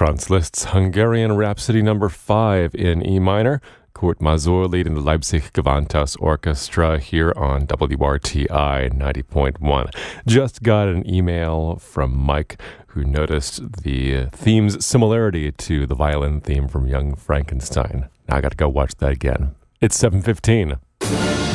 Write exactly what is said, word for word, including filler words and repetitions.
Franz Liszt's Hungarian Rhapsody number five in E minor. Kurt Masur leading the Leipzig Gewandhaus Orchestra here on W R T I ninety point one. Just got an email from Mike who noticed the theme's similarity to the violin theme from Young Frankenstein. Now I got to go watch that again. It's seven fifteen.